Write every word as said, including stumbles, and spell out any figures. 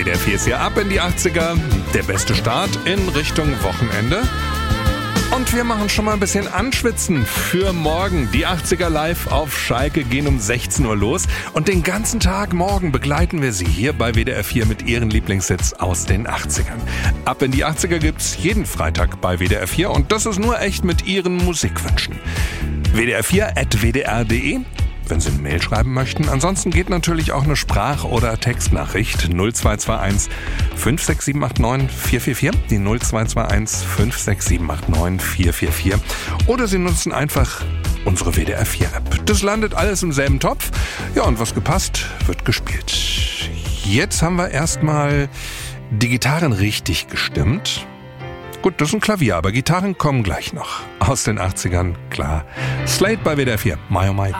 W D R vier ist hier ab in die achtziger. Der beste Start in Richtung Wochenende. Und wir machen schon mal ein bisschen Anschwitzen für morgen. Die achtziger live auf Schalke gehen um sechzehn Uhr los. Und den ganzen Tag morgen begleiten wir Sie hier bei W D R vier mit Ihren Lieblingshits aus den achtzigern. Ab in die achtziger gibt's jeden Freitag bei W D R vier. Und das ist nur echt mit Ihren Musikwünschen. W D R vier at w d r punkt d e, wenn Sie eine Mail schreiben möchten. Ansonsten geht natürlich auch eine Sprach- oder Textnachricht null zwei zwei eins fünf sechs sieben acht neun vier vier vier, die null zwei zwei eins fünf sechs sieben acht neun vier vier vier. Oder Sie nutzen einfach unsere W D R vier App. Das landet alles im selben Topf. Ja, und was gepasst, wird gespielt. Jetzt haben wir erstmal die Gitarren richtig gestimmt. Gut, das ist ein Klavier, aber Gitarren kommen gleich noch. Aus den achtzigern, klar. Slate bei W D R vier. My oh my.